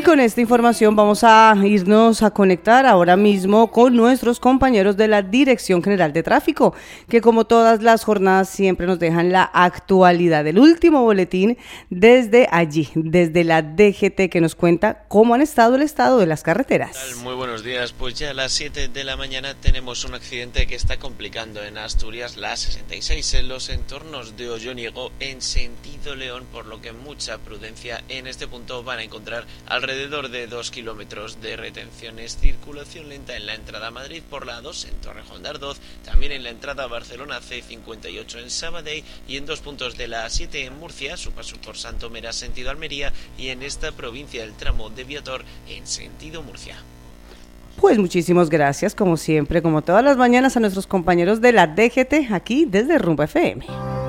Y con esta información vamos a irnos a conectar ahora mismo con nuestros compañeros de la Dirección General de Tráfico, que como todas las jornadas siempre nos dejan la actualidad, el último boletín desde allí, desde la DGT, que nos cuenta cómo han estado el estado de las carreteras. Muy buenos días, pues ya a las 7 de la mañana tenemos un accidente que está complicando en Asturias la 66 en los entornos de Ollónigo en sentido León, por lo que mucha prudencia en este punto. Van a encontrar alrededor de 2 kilómetros de retenciones, circulación lenta en la entrada a Madrid por la A2 en Torrejón de Ardoz, también en la entrada a Barcelona C58 en Sabadell y en 2 puntos de la A7 en Murcia, su paso por Santomera sentido Almería, y en esta provincia el tramo de Viator en sentido Murcia. Pues muchísimas gracias, como siempre, como todas las mañanas, a nuestros compañeros de la DGT aquí desde Rumba FM.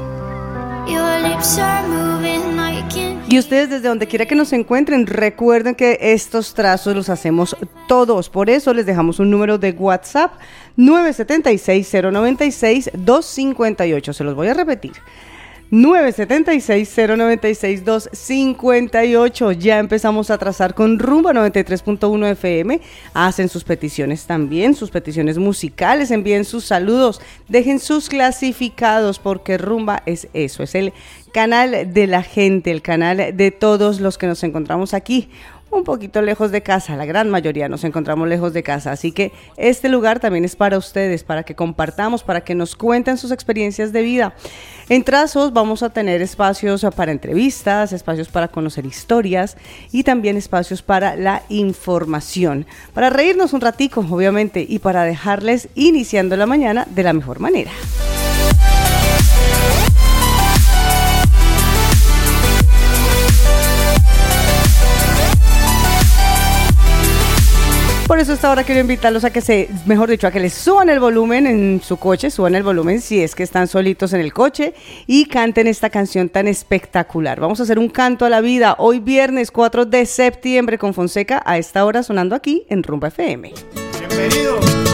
Y ustedes desde donde quiera que nos encuentren, recuerden que estos trazos los hacemos todos, por eso les dejamos un número de WhatsApp 976-096-258, se los voy a repetir. 976-096-258. Ya empezamos a trazar con Rumba 93.1 FM. Hacen sus peticiones también, sus peticiones musicales, envíen sus saludos, dejen sus clasificados, porque Rumba es eso, es el canal de la gente, el canal de todos los que nos encontramos aquí. Un poquito lejos de casa, la gran mayoría nos encontramos lejos de casa, así que este lugar también es para ustedes, para que compartamos, para que nos cuenten sus experiencias de vida. En Trazos vamos a tener espacios para entrevistas, espacios para conocer historias y también espacios para la información, para reírnos un ratico, obviamente, y para dejarles iniciando la mañana de la mejor manera. Por eso esta hora quiero invitarlos a que a que les suban el volumen en su coche, suban el volumen si es que están solitos en el coche y canten esta canción tan espectacular. Vamos a hacer un canto a la vida hoy viernes 4 de septiembre con Fonseca a esta hora sonando aquí en Rumba FM. Bienvenidos.